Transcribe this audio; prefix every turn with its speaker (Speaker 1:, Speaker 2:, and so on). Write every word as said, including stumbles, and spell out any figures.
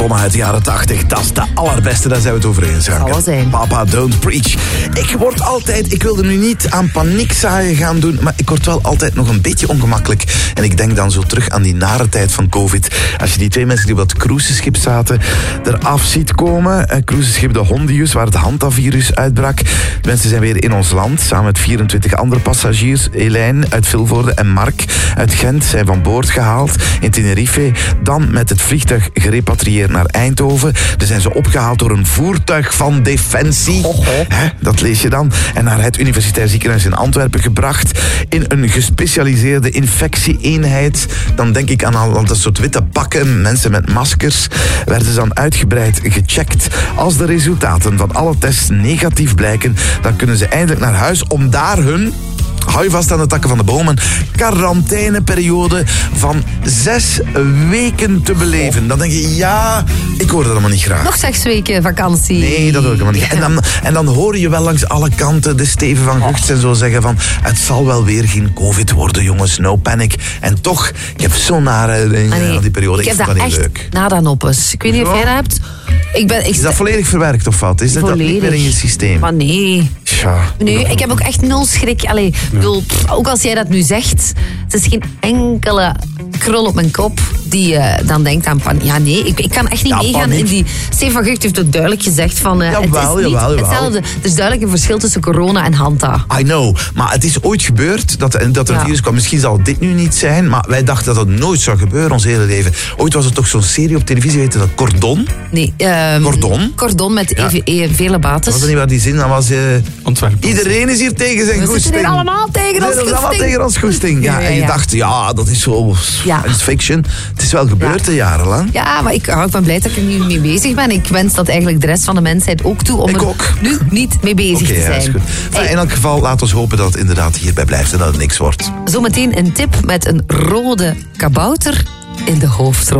Speaker 1: Uit de jaren tachtig, dat is de allerbeste, daar zijn we het over eens.
Speaker 2: Zal zijn.
Speaker 1: Papa, don't preach. Ik word altijd, ik wilde nu niet aan paniekzaaien gaan doen, maar ik word wel altijd nog een beetje ongemakkelijk. En ik denk dan zo terug aan die nare tijd van COVID. Als je die twee mensen die op dat cruiseschip zaten, eraf ziet komen. Het cruiseschip de Hondius, waar het Hanta-virus uitbrak. De mensen zijn weer in ons land, samen met vierentwintig andere passagiers. Elijn uit Vilvoorde en Mark uit Gent zijn van boord gehaald in Tenerife. Dan met het vliegtuig gerepatrieerd naar Eindhoven. Daar zijn ze opgehaald door een voertuig van Defensie. Oh, oh. He, dat lees je dan. En naar het Universitair Ziekenhuis in Antwerpen gebracht. In een gespecialiseerde infectieeenheid. Dan denk ik aan al dat soort witte pakken. Mensen met maskers. Werden ze dan uitgebreid gecheckt. Als de resultaten van alle tests negatief blijken, dan kunnen ze eindelijk naar huis om daar hun... hou je vast aan de takken van de bomen, quarantaineperiode van zes weken te beleven. Dan denk je, ja, ik hoor dat allemaal niet graag.
Speaker 2: Nog zes weken vakantie.
Speaker 1: Nee, dat hoor ik helemaal niet. En dan, en dan hoor je wel langs alle kanten de Steven van Gucht en zo zeggen van, het zal wel weer geen COVID worden, jongens, no panic. En toch, ik heb zo'n nare dingen
Speaker 2: ah, nee.
Speaker 1: aan die periode.
Speaker 2: Ik,
Speaker 1: ik
Speaker 2: heb
Speaker 1: vind
Speaker 2: dat,
Speaker 1: dat niet
Speaker 2: echt
Speaker 1: leuk.
Speaker 2: nada noppes. Ik weet niet of jij dat hebt. Ik ben, ik
Speaker 1: Is dat volledig verwerkt of wat? Is dat, dat niet meer in je systeem?
Speaker 2: Maar nee.
Speaker 1: Tja.
Speaker 2: Nee, ik heb ook echt nul schrik. Allee, ik bedoel, pff, ook als jij dat nu zegt, het is geen enkele krul op mijn kop die uh, dan denkt aan paniek. Ja, nee, ik, ik kan echt niet
Speaker 1: ja,
Speaker 2: meegaan
Speaker 1: paniek.
Speaker 2: in die... Steven van Gucht heeft het duidelijk gezegd van... Uh,
Speaker 1: Jawel,
Speaker 2: het is niet
Speaker 1: jawel, jawel.
Speaker 2: hetzelfde. Er is duidelijk een verschil tussen corona en Hanta.
Speaker 1: I know, maar het is ooit gebeurd dat, dat er een
Speaker 2: Ja.
Speaker 1: virus kwam. Misschien zal dit nu niet zijn, maar wij dachten dat het nooit zou gebeuren ons hele leven. Ooit was er toch zo'n serie op televisie, heette dat Cordon?
Speaker 2: Nee. Um,
Speaker 1: Cordon?
Speaker 2: Cordon met
Speaker 1: Ja.
Speaker 2: even, e- vele bates.
Speaker 1: Was dat niet waar die zin? Dat was... Uh,
Speaker 3: Ontwerp.
Speaker 1: iedereen is hier tegen zijn
Speaker 2: We
Speaker 1: goesting.
Speaker 2: zitten hier allemaal tegen
Speaker 1: Nee,
Speaker 2: ons
Speaker 1: dat is allemaal
Speaker 2: goesting.
Speaker 1: tegen ons goesting. Ja,
Speaker 2: Ja, ja,
Speaker 1: en je
Speaker 2: ja.
Speaker 1: dacht, ja, dat is zo
Speaker 2: Ja.
Speaker 1: science fiction. Het is wel gebeurd,
Speaker 2: Ja.
Speaker 1: hè, jarenlang.
Speaker 2: Ja, maar ik, oh, ik ben blij dat ik er nu mee bezig ben. Ik wens dat eigenlijk de rest van de mensheid ook toe om
Speaker 1: Ik
Speaker 2: er
Speaker 1: ook.
Speaker 2: nu niet mee bezig
Speaker 1: Oké,
Speaker 2: te
Speaker 1: ja,
Speaker 2: zijn.
Speaker 1: is goed. Enfin,
Speaker 2: Hey,
Speaker 1: in elk geval, laat ons hopen dat het inderdaad hierbij blijft en dat het niks wordt.
Speaker 2: zometeen een tip met een rode kabouter in de hoofdrol.